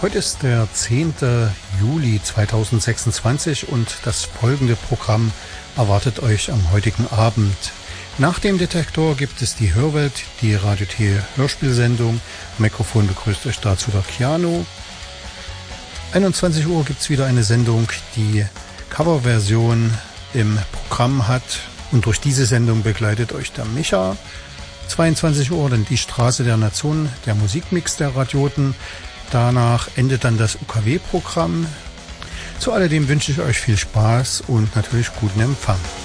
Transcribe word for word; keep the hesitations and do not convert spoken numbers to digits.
Heute ist der zehnte Juli zweitausendsechsundzwanzig und das folgende Programm erwartet euch am heutigen Abend. Nach dem Detektor gibt es die Hörwelt, die Radio T Hörspielsendung. Am Mikrofon begrüßt euch dazu der Keanu. einundzwanzig Uhr gibt es wieder eine Sendung, die Coverversion im Programm hat. Und durch diese Sendung begleitet euch der Micha. zweiundzwanzig Uhr dann die Straße der Nation, der Musikmix der Radioten. Danach endet dann das U K W-Programm. Zu alledem wünsche ich euch viel Spaß und natürlich guten Empfang.